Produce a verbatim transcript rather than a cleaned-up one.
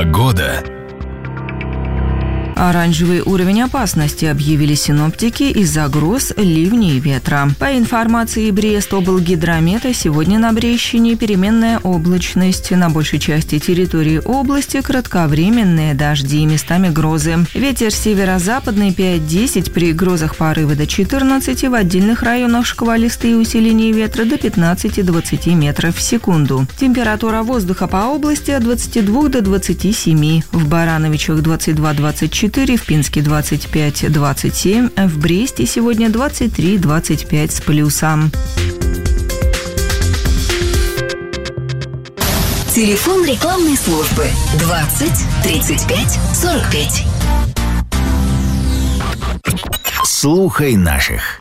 Погода. Оранжевый уровень опасности объявили синоптики из-за гроз, ливней и ветра. По информации Брест-облгидромета, сегодня на Брещине переменная облачность. На большей части территории области кратковременные дожди, местами грозы. Ветер северо-западный пять-десять, при грозах порывы до четырнадцати, в отдельных районах шквалистые усиления ветра до пятнадцати-двадцати метров в секунду. Температура воздуха по области от двадцати двух до двадцати семи. В Барановичах двадцать два - двадцать четыре, в Пинске двадцать пять - двадцать семь, в Бресте сегодня двадцать три - двадцать пять с плюсом. Телефон рекламной службы двадцать тридцать пять сорок пять. Слухай наших.